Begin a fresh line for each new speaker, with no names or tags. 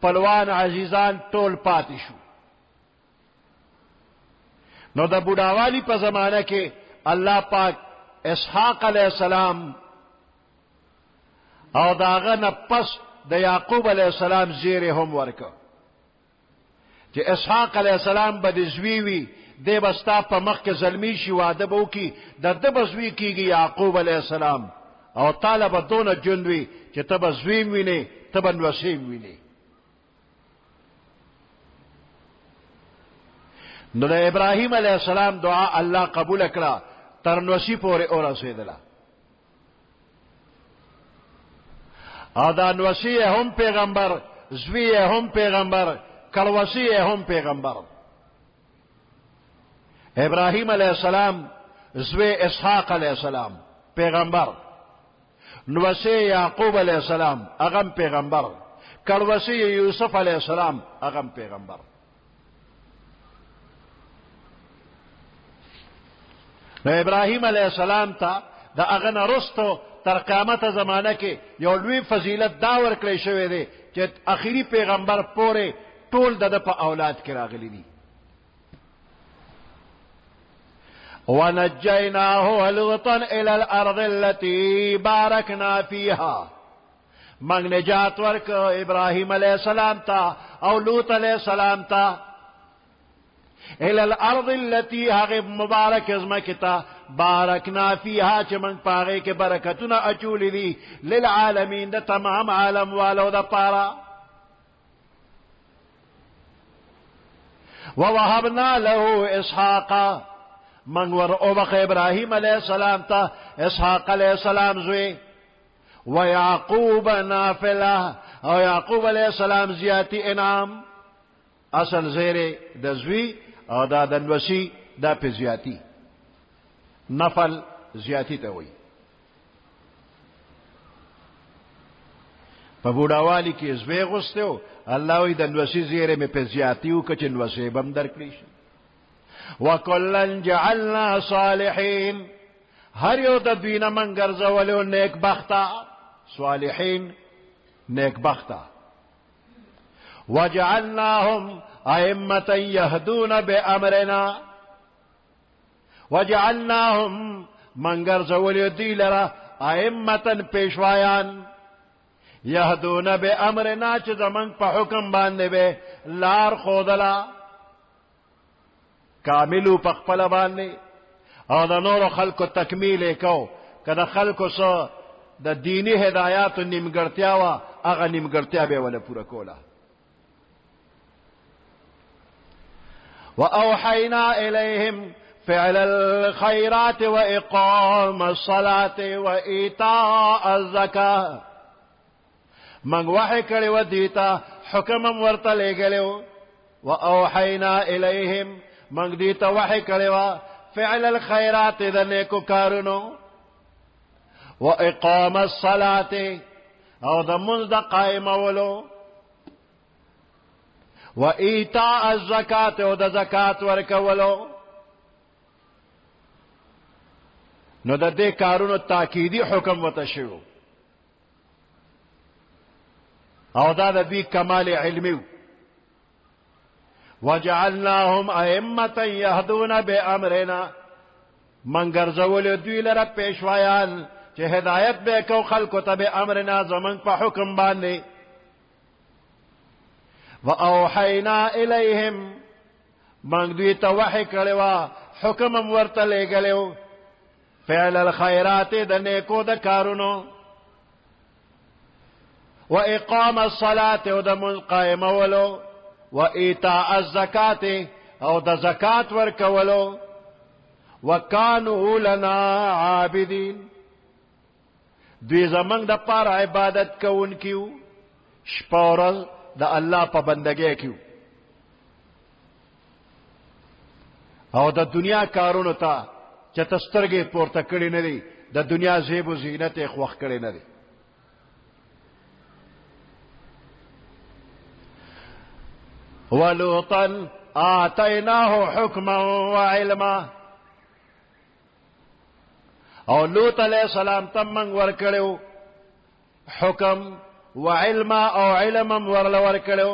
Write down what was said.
خپلوان عزیزان ټول پاتې شو. نو د بوډاوالی په زمانه کې الله پاک اسحاق علیہ السلام او داغه نه پس د یعقوب علیہ السلام زیره هم ورکړ چې اسحاق علیہ السلام به د زوی وي دی بستا په مخ کې ظلمی شي واده به وکړي د ده به زوی کېږي یعقوب علیہ السلام او تاله به دونه جند وي چې ته به زوی وینې ته به نوسۍ وینې. نو د ابراهیم علیہ السلام دعا الله قبول کړه تر نوسی پورې ورسېدله او دا نوسی هم پیغمبر زوی هم پیغمبر کلوسی هم پیغمبر. ابراهیم علیہ السلام زوی اسحاق علیہ السلام پیغمبر نوسی یعقوب علیہ السلام اغم پیغمبر کلوسی یوسف علیہ السلام اغم پیغمبر. نو ابراهیم علیہ السلام تا دا اغن رستو تر قیامت زمانه کې یو لوی فضیلت دا ورکړی شوی دی چې اخیری پیغمبر پورې ټول د په اولاد کې راغلي دي. ونجیناه ولوطا الى الارض التي باركنا فيها من نجات ورک ابراهیم علیہ السلام تا او لوط علیہ السلام تا الى الارض التي هغه مبارک ازمکتا بارکنا فيها چې من پاره کې برکتونه اچولې دي للعالمین د تمام عالم والو د پاره. ووهبنا له اسحاق من ور اوبخ ابراهیم علیہ السلام تا اسحاق علیہ السلام زوی ويعقوب نافلہ او یعقوب علیہ السلام زیاتی انعام اصل زیره د زوی او دا دنوسی دا پی زیاتی نفل زیاتی تا ہوئی. پا بوڑاوالی کی زوی غستے ہو اللہ وی دنوسی زیره میں پی زیاتی ہو کچھ نوسی بم در کلیش. وَكُلًّا جَعَلْنَا صَالِحِينَ ہر یو د دوینا منگر زولو نیک بختا صالحین نیک بختا. وَجَعَلْنَاهُمْ أَئِمَّةً يَهْدُونَ بِأَمْرِنَا وَجَعَلْنَاهُمْ منگر زولو دی لرا أئمة پیشوایان يهدون بأمرنا چه زمان پا حکم بانده بے لار خودلا کاملو پخپل بانده او دا نور خلق تکمیل کو که دا خلق سا دا دینی هدایات نیمگرتیا و اغا نیمگرتیا بے ولا پورا کولا. وأوحينا إليهم فعل الخيرات وإقام الصلاة وإيتاء الزكاة من وحی کړي و دیتا حکم ورته لګلو. وأوحينا إليهم من دیتا وحی کړي و فعل الخيرات د نیکو کارونو وإقام الصلاة او د منځ د قائمولو وإيتاء الزکاة او د زکات ورکولو. نو د دې کارونو تاکیدی حکم وته شو او دا د دې کمال علمي. وجعلناهم أئمة يهدون بأمرنا من ګرځول دوی لره پیشوایان چې هدایت به کو خلکو ته به امرنا زمون په حکم باندې. وأوحينا إليهم من دوی ته وحی کړو حکم ورته لګلو فعل الخيرات د نیکو د کارونو وإقام الصلاة او د منځ قائمولو وإيتاء الزکاة او د زکات ورکولو وكانوا لنا عابدين دوی زمنګ د پاره عبادت کوونکیو شپورل د الله په بندګۍ کیو او د دنیا کارونو ته چې تسترګې پورته کړی نه دي د دنیا زیب و زینت یې خوښ کړی نه دي. ولوطا آتیناه حکما وعلما او لوط علیہ السلام تم منگ ورکڑیو حکم وعلما او علما ورل ورکڑیو.